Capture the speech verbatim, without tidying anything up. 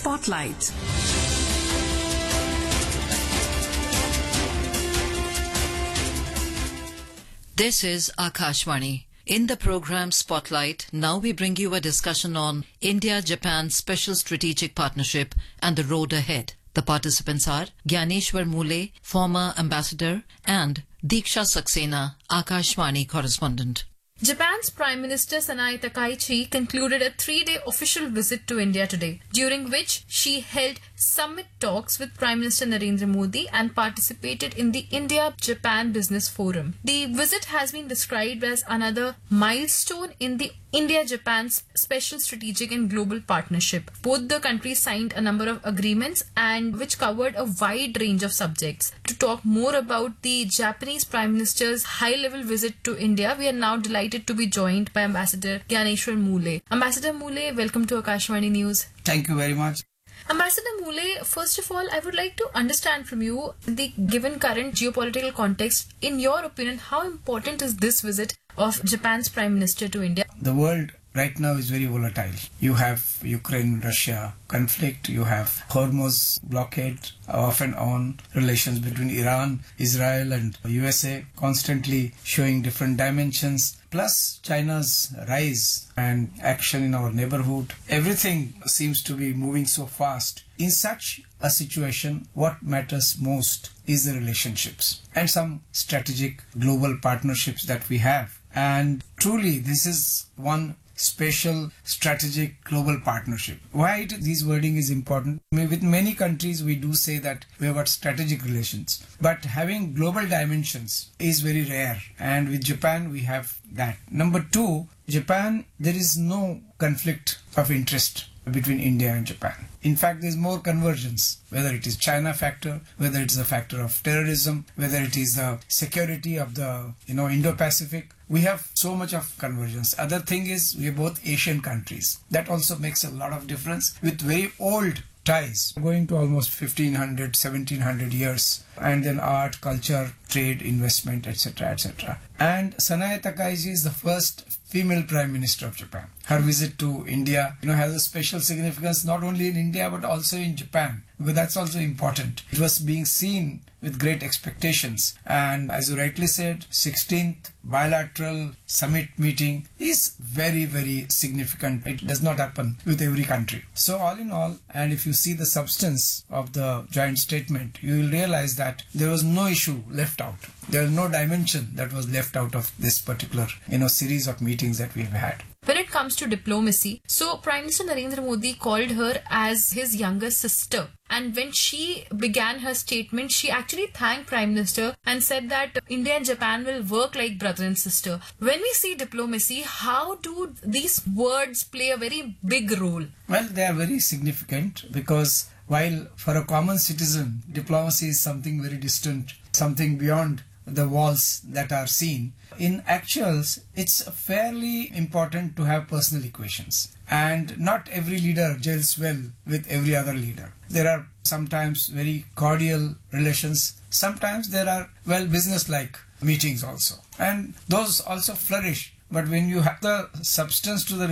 Spotlight. This is Akashvani. In the program Spotlight, now we bring you a discussion on India-Japan Special Strategic Partnership and the road ahead. The participants are Gyaneshwar Mule, former ambassador, and Diksha Saxena, Akashvani correspondent. Japan's Prime Minister Sanae Takaichi concluded a three-day official visit to India today, during which she held summit talks with Prime Minister Narendra Modi and participated in the India-Japan Business Forum. The visit has been described as another milestone in the India-Japan Special Strategic and Global Partnership. Both the countries signed a number of agreements and which covered a wide range of subjects. To talk more about the Japanese Prime Minister's high-level visit to India, we are now delighted to be joined by Ambassador Gyaneshwar Mule. Ambassador Mule, welcome to Akashvani News. Thank you very much. Ambassador Mule, first of all, I would like to understand from you the given current geopolitical context. In your opinion, how important is this visit of Japan's Prime Minister to India? The world right now is very volatile. You have Ukraine-Russia conflict, you have Hormuz blockade, off and on relations between Iran, Israel and U S A constantly showing different dimensions, plus China's rise and action in our neighborhood. Everything seems to be moving so fast. In such a situation, what matters most is the relationships and some strategic global partnerships that we have. And truly, this is one special strategic global partnership. Why it, this wording is important? I mean, with many countries, we do say that we have got strategic relations, but having global dimensions is very rare. And with Japan, we have that. Number two, Japan, there is no conflict of interest between India and Japan. In fact, there is more convergence, whether it is China factor, whether it is a factor of terrorism, whether it is the security of the you know Indo-Pacific. We have so much of convergence. Other thing is we are both Asian countries. That also makes a lot of difference with very old ties going to almost fifteen hundred, seventeen hundred years, and then art, culture, trade, investment, et cetera, et cetera. And Sanae Takaichi is the first female Prime Minister of Japan. Her visit to India, you know, has a special significance not only in India but also in Japan, because that's also important. It was being seen with great expectations, and as you rightly said, sixteenth bilateral summit meeting is very, very significant. It does not happen with every country. So all in all, and if you see the substance of the joint statement, you will realize that there was no issue left out. There was no dimension that was left out of this particular, you know, series of meetings that we've had. When it comes to diplomacy, so Prime Minister Narendra Modi called her as his younger sister. And when she began her statement, she actually thanked Prime Minister and said that India and Japan will work like brother and sister. When we see diplomacy, how do these words play a very big role? Well, they are very significant because while for a common citizen, diplomacy is something very distant, something beyond the walls that are seen. In actuals, it's fairly important to have personal equations. And not every leader gels well with every other leader. There are sometimes very cordial relations. Sometimes there are, well, business-like meetings also. And those also flourish. But when you have the substance to the